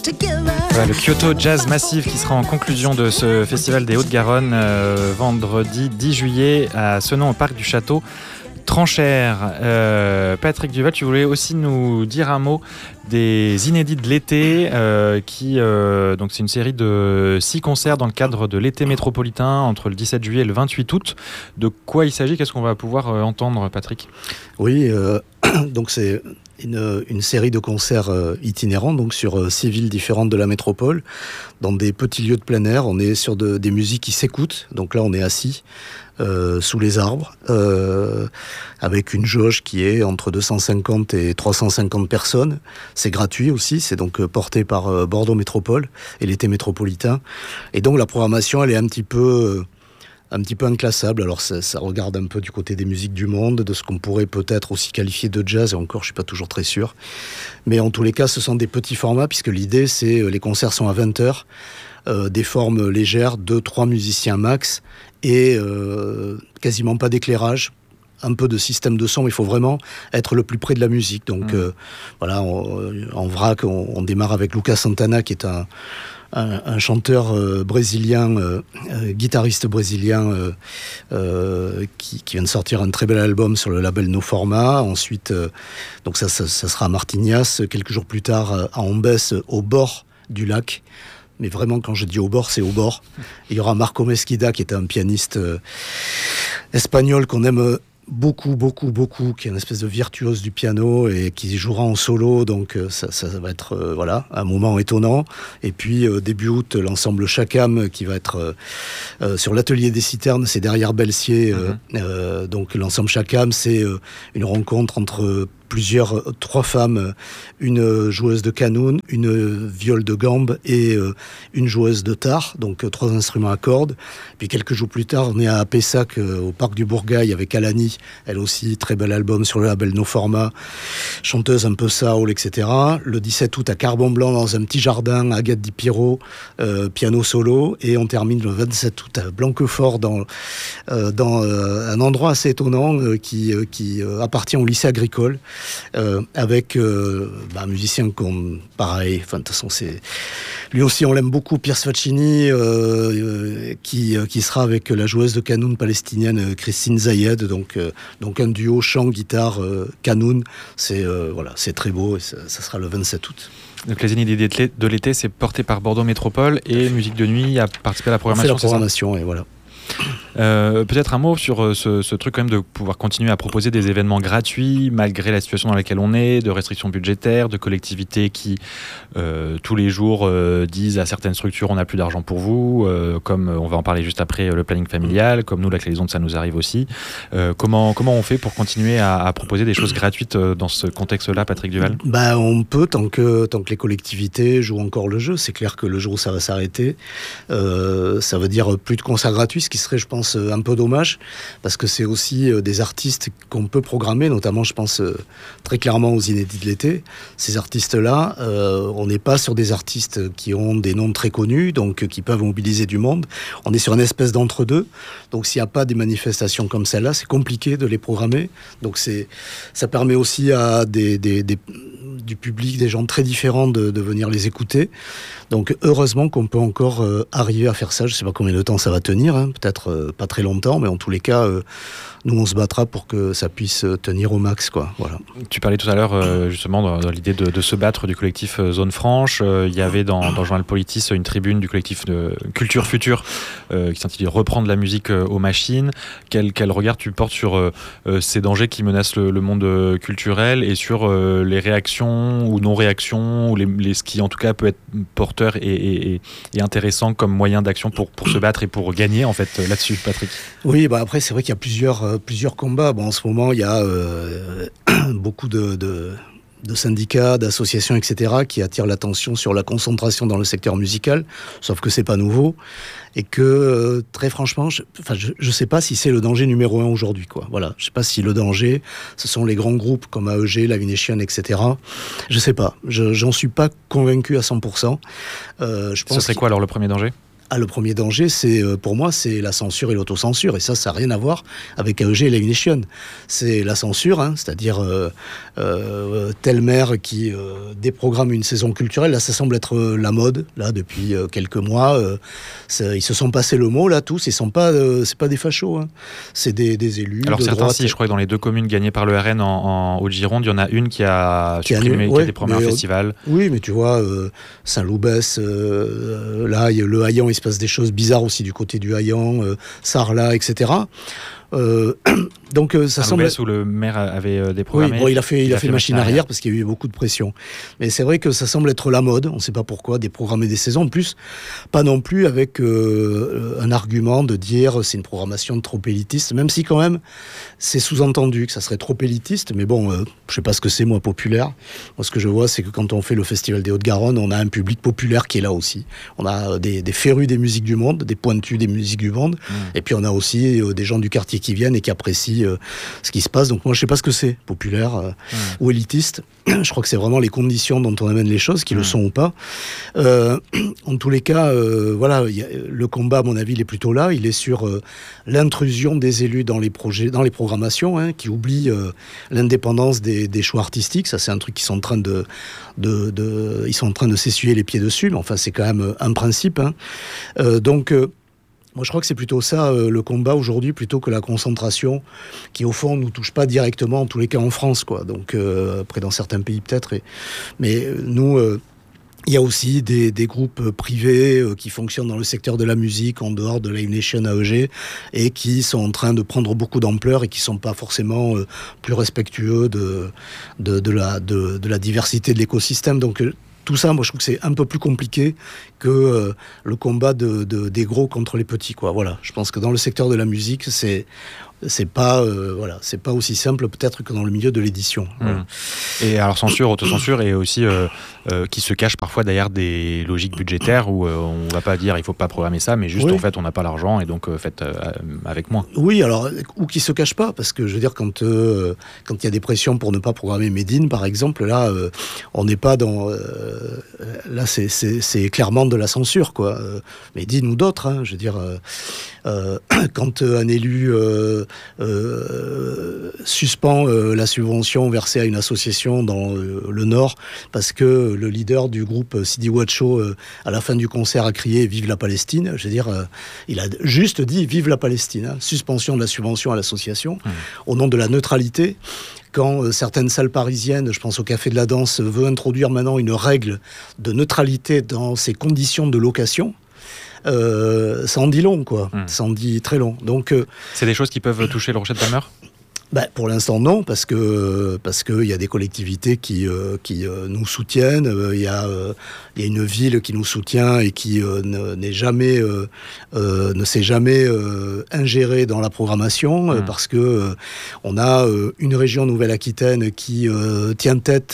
Voilà, le Kyoto Jazz Massive qui sera en conclusion de ce festival des Hauts-de-Garonne vendredi 10 juillet à Senon au parc du Château Tranchère. Patrick Duval, tu voulais aussi nous dire un mot des inédits de l'été donc c'est une série de 6 concerts dans le cadre de l'été métropolitain entre le 17 juillet et le 28 août. De quoi il s'agit? Qu'est-ce qu'on va pouvoir entendre, Patrick? Oui, donc c'est une série de concerts itinérants donc sur 6 villes différentes de la métropole, dans des petits lieux de plein air. On est sur des musiques qui s'écoutent, donc là on est assis sous les arbres, avec une jauge qui est entre 250 et 350 personnes. C'est gratuit aussi, c'est donc porté par Bordeaux Métropole et l'été métropolitain. Et donc la programmation, elle est un petit peu inclassable. Alors ça regarde un peu du côté des musiques du monde, de ce qu'on pourrait peut-être aussi qualifier de jazz, et encore je suis pas toujours très sûr. Mais en tous les cas, ce sont des petits formats, puisque l'idée c'est, les concerts sont à 20h, des formes légères, 2-3 musiciens max, et quasiment pas d'éclairage, un peu de système de son, mais il faut vraiment être le plus près de la musique. Donc voilà, en vrac, on démarre avec Lucas Santana, qui est un chanteur brésilien, guitariste brésilien, qui vient de sortir un très bel album sur le label No Format. Ensuite, donc ça sera à Martignas. Quelques jours plus tard, à Ombès, au bord du lac. Mais vraiment, quand je dis au bord, c'est au bord. Il y aura Marco Mesquida, qui est un pianiste espagnol qu'on aime beaucoup, qui est une espèce de virtuose du piano et qui jouera en solo, donc ça va être voilà, un moment étonnant. Et puis début août, l'ensemble Chacam qui va être sur l'atelier des Citernes, c'est derrière Belsier. Donc l'ensemble Chacam, c'est une rencontre entre 3 femmes, une joueuse de canoun, une viole de gambe et une joueuse de tar, donc 3 instruments à cordes. Puis quelques jours plus tard, on est à Pessac, au parc du Bourgail, avec Alani, elle aussi, très bel album sur le label No Format, chanteuse un peu soul, etc. Le 17 août à Carbon-Blanc, dans un petit jardin, Agathe Di Piero, piano solo, et on termine le 27 août à Blanquefort, dans un endroit assez étonnant qui appartient au lycée agricole, avec un musicien comme pareil, enfin de toute façon c'est lui aussi on l'aime beaucoup, Pierce Faccini, qui sera avec la joueuse de canoun palestinienne Christine Zayed, donc un duo chant guitare canoun. C'est voilà, c'est très beau, et ça sera le 27 août. Donc les inédits de l'été, c'est porté par Bordeaux Métropole, et Musique de Nuit a participé à la programmation. On fait la programmation, et voilà. Peut-être un mot sur ce truc quand même de pouvoir continuer à proposer des événements gratuits malgré la situation dans laquelle on est, de restrictions budgétaires, de collectivités qui tous les jours disent à certaines structures on n'a plus d'argent pour vous, comme on va en parler juste après, le planning familial, comme nous la Clé des Ondes ça nous arrive aussi. Comment on fait pour continuer à proposer des choses gratuites dans ce contexte-là, Patrick Duval? On peut tant que les collectivités jouent encore le jeu. C'est clair que le jour où ça va s'arrêter, ça veut dire plus de concerts gratuits, ce qui serait, je pense, un peu dommage, parce que c'est aussi des artistes qu'on peut programmer, notamment, je pense, très clairement aux inédits de l'été. Ces artistes-là, on n'est pas sur des artistes qui ont des noms très connus, donc qui peuvent mobiliser du monde. On est sur une espèce d'entre-deux. Donc, s'il n'y a pas des manifestations comme celle-là, c'est compliqué de les programmer. Donc, ça permet aussi à du public, des gens très différents de venir les écouter. Donc, heureusement qu'on peut encore arriver à faire ça. Je ne sais pas combien de temps ça va tenir, hein. Peut-être pas très longtemps, mais en tous les cas, nous on se battra pour que ça puisse tenir au max, quoi. Voilà. Tu parlais tout à l'heure justement dans l'idée de se battre du collectif Zone Franche. Il y avait dans Journal Politis une tribune du collectif de Culture Future qui s'intitule Reprendre la musique aux machines. Quel regard tu portes sur ces dangers qui menacent le monde culturel, et sur les réactions ou non-réactions, ou ce qui en tout cas peut être porteur et intéressant comme moyen d'action pour se battre et pour gagner en fait là-dessus, Patrick? Oui, après c'est vrai qu'il y a plusieurs combats. En ce moment il y a beaucoup de syndicats, d'associations, etc. qui attirent l'attention sur la concentration dans le secteur musical, sauf que c'est pas nouveau, et que très franchement, je sais pas si c'est le danger numéro 1 aujourd'hui, quoi. Voilà, je sais pas si le danger, ce sont les grands groupes comme AEG, La Vie Nation, etc. Je sais pas, j'en suis pas convaincu à 100%. Ce serait quoi alors le premier danger ? le premier danger, c'est pour moi, c'est la censure et l'autocensure. Et ça n'a rien à voir avec AEG et Live Nation. C'est la censure, c'est-à-dire tel maire qui déprogramme une saison culturelle. Là, ça semble être la mode, là, depuis quelques mois. Ils se sont passés le mot, là, tous. C'est pas des fachos. C'est des élus. Alors de certains, droite. si, je crois que dans les 2 communes gagnées par le RN en Haute-Gironde, il y en a une qui a supprimé, qui a déprimé un festival. Oui, mais tu vois, Saint-Loubès, là, le Haillan, il se passe des choses bizarres aussi du côté du Haillan, Sarlat, etc. Donc ça semble où le maire avait déprogrammé. Oui, bon, il a fait machine arrière parce qu'il y a eu beaucoup de pression. Mais c'est vrai que ça semble être la mode, on ne sait pas pourquoi, déprogrammer des saisons. En plus, pas non plus avec un argument de dire c'est une programmation trop élitiste, même si quand même c'est sous-entendu que ça serait trop élitiste. Mais bon, je ne sais pas ce que c'est, moi, populaire. Moi, ce que je vois, c'est que quand on fait le Festival des Hautes-Garonne, on a un public populaire qui est là aussi. On a des férus des musiques du monde, des pointus des musiques du monde. Et puis on a aussi des gens du quartier qui viennent et qui apprécient ce qui se passe. Donc moi, je sais pas ce que c'est, populaire ou élitiste. Je crois que c'est vraiment les conditions dont on amène les choses, qui le sont ou pas. En tous les cas, voilà, le combat, à mon avis, il est plutôt là. Il est sur l'intrusion des élus dans les projets, dans les programmations, qui oublient l'indépendance des choix artistiques. Ça, c'est un truc qu'ils sont en train ils sont en train de s'essuyer les pieds dessus. Mais enfin, c'est quand même un principe. Donc moi, je crois que c'est plutôt ça, le combat aujourd'hui, plutôt que la concentration, qui au fond ne nous touche pas directement, en tous les cas en France, quoi. Donc, après, dans certains pays peut-être. Mais nous, il y a aussi des groupes privés qui fonctionnent dans le secteur de la musique, en dehors de Live Nation AEG, et qui sont en train de prendre beaucoup d'ampleur et qui ne sont pas forcément plus respectueux de la diversité de l'écosystème. Donc, tout ça, moi, je trouve que c'est un peu plus compliqué que le combat des gros contre les petits, quoi. Voilà. Je pense que dans le secteur de la musique, c'est pas aussi simple peut-être que dans le milieu de l'édition. Voilà. Et alors censure, autocensure, et aussi qui se cache parfois derrière des logiques budgétaires où on va pas dire il faut pas programmer ça, mais juste en fait on n'a pas l'argent et donc faites avec moins. Oui, alors ou qui se cache pas, parce que je veux dire quand il y a des pressions pour ne pas programmer Made in par exemple, là on n'est pas dans là c'est clairement de la censure, quoi. Made in ou d'autres, je veux dire quand un élu suspend la subvention versée à une association dans le Nord parce que le leader du groupe Sidi Wacho à la fin du concert a crié « Vive la Palestine ». Je veux dire, il a juste dit « Vive la Palestine ». Suspension de la subvention à l'association au nom de la neutralité. Quand certaines salles parisiennes, je pense au Café de la Danse, veut introduire maintenant une règle de neutralité dans ses conditions de location, ça en dit long, quoi. Ça en dit très long. Donc, c'est des choses qui peuvent toucher le Rocher de Palmer ? Pour l'instant non, parce que y a des collectivités qui nous soutiennent. Il y a une ville qui nous soutient et qui ne s'est jamais ingérée dans la programmation parce que on a une région Nouvelle-Aquitaine qui tient tête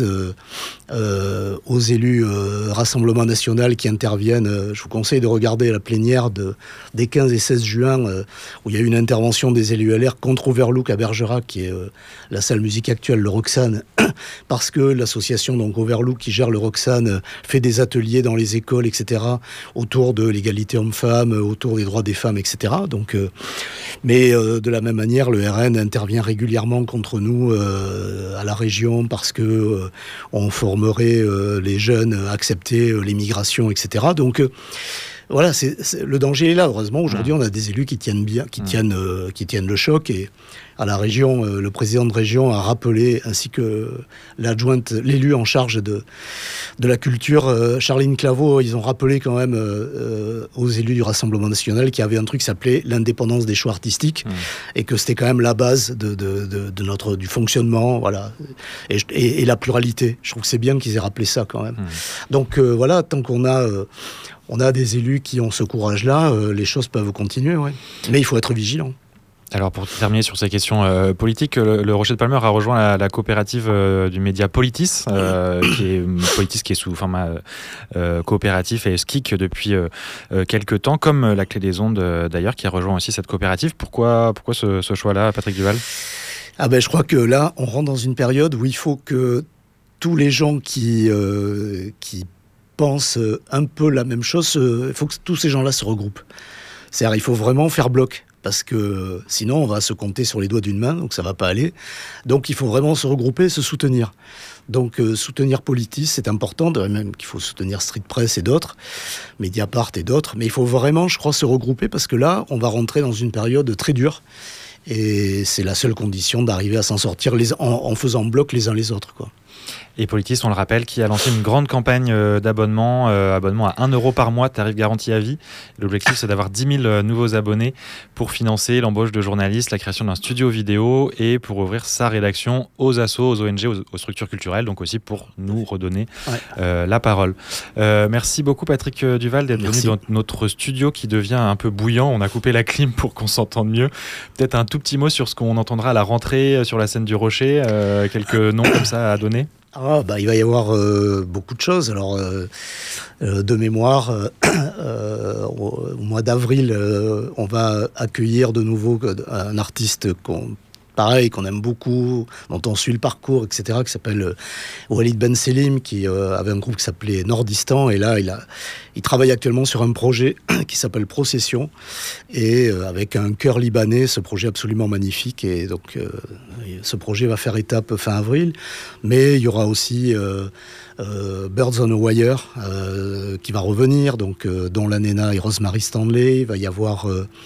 aux élus Rassemblement National qui interviennent. Je vous conseille de regarder la plénière des 15 et 16 juin où il y a eu une intervention des élus LR contre Overlook à Bergerac, qui est la salle musique actuelle, le Roxane, parce que l'association donc Overlook qui gère le Roxane fait des ateliers dans les écoles, etc., autour de l'égalité homme-femme, autour des droits des femmes, etc. Donc, mais de la même manière, le RN intervient régulièrement contre nous à la région parce que on formerait les jeunes à accepter l'immigration, etc. Donc voilà, le danger est là. Heureusement, aujourd'hui, on a des élus qui tiennent bien, qui tiennent le choc. Et à la région, le président de région a rappelé, ainsi que l'adjointe, l'élu en charge de la culture, Charline Claveau, ils ont rappelé quand même aux élus du Rassemblement National qu'il y avait un truc qui s'appelait l'indépendance des choix artistiques et que c'était quand même la base du fonctionnement, voilà, et la pluralité. Je trouve que c'est bien qu'ils aient rappelé ça quand même. Donc voilà, tant qu'on a des élus qui ont ce courage-là, les choses peuvent continuer, ouais. Mais il faut être vigilant. Alors pour terminer sur ces questions politiques, le Rocher de Palmer a rejoint la coopérative du média Politis, qui est sous format coopératif et SKIC depuis quelques temps, comme la Clé des Ondes d'ailleurs, qui a rejoint aussi cette coopérative. Pourquoi ce choix-là, Patrick Duval ? Je crois que là, on rentre dans une période où il faut que tous les gens qui pensent un peu la même chose, il faut que tous ces gens-là se regroupent. C'est-à-dire, il faut vraiment faire bloc. Parce que sinon, on va se compter sur les doigts d'une main, donc ça va pas aller. Donc, il faut vraiment se regrouper, se soutenir. Donc, soutenir Politis, c'est important, de même qu'il faut soutenir Street Press et d'autres, Mediapart et d'autres. Mais il faut vraiment, je crois, se regrouper parce que là, on va rentrer dans une période très dure. Et c'est la seule condition d'arriver à s'en sortir en faisant bloc les uns les autres, quoi. Et Politis, on le rappelle, qui a lancé une grande campagne d'abonnement, abonnement à 1 euro par mois, tarif garanti à vie. L'objectif, c'est d'avoir 10 000 nouveaux abonnés pour financer l'embauche de journalistes, la création d'un studio vidéo et pour ouvrir sa rédaction aux assos, aux ONG, aux structures culturelles, donc aussi pour nous redonner la parole. Merci beaucoup Patrick Duval d'être venu dans notre studio qui devient un peu bouillant. On a coupé la clim pour qu'on s'entende mieux. Peut-être un tout petit mot sur ce qu'on entendra à la rentrée sur la scène du Rocher, quelques noms comme ça à donner. Il va y avoir beaucoup de choses. Alors, de mémoire, au mois d'avril, on va accueillir de nouveau un artiste qu'on aime beaucoup, dont on suit le parcours, etc., qui s'appelle Walid Ben Selim, qui avait un groupe qui s'appelait Nordistan, et là, il travaille actuellement sur un projet qui s'appelle Procession, et avec un chœur libanais, ce projet absolument magnifique, et donc ce projet va faire étape fin avril, mais il y aura aussi Birds on a Wire, qui va revenir, donc dont la Nena et Rosemary Stanley. Il va y avoir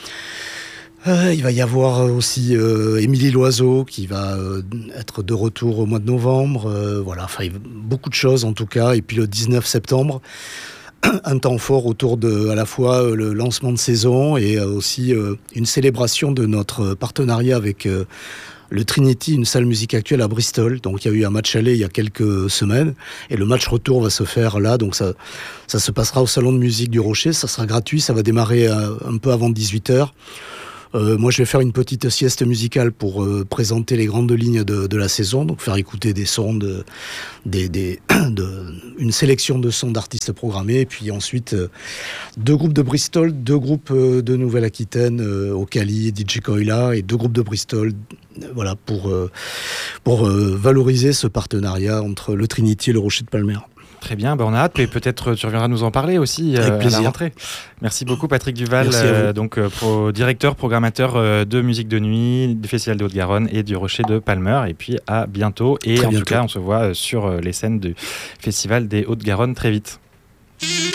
aussi Émilie Loiseau qui va être de retour au mois de novembre. Beaucoup de choses en tout cas. Et puis le 19 septembre, un temps fort autour de à la fois le lancement de saison et aussi une célébration de notre partenariat avec le Trinity, une salle musique actuelle à Bristol. Donc il y a eu un match aller il y a quelques semaines et le match retour va se faire là. Donc ça se passera au Salon de musique du Rocher. Ça sera gratuit, ça va démarrer un peu avant 18h. Moi, je vais faire une petite sieste musicale pour présenter les grandes lignes de la saison, donc faire écouter des sons, une sélection de sons d'artistes programmés, et puis ensuite 2 groupes de Bristol, 2 groupes de Nouvelle-Aquitaine, Ocali, DJ Koila, et 2 groupes de Bristol, voilà, pour valoriser ce partenariat entre le Trinity et le Rocher de Palmer. Très bien, on a hâte, et peut-être tu reviendras nous en parler aussi à la rentrée. Merci beaucoup Patrick Duval, directeur, programmateur de musique de nuit du Festival des Hautes-Garonne et du Rocher de Palmer, et puis à bientôt, et tout cas on se voit sur les scènes du Festival des Hautes-Garonne très vite.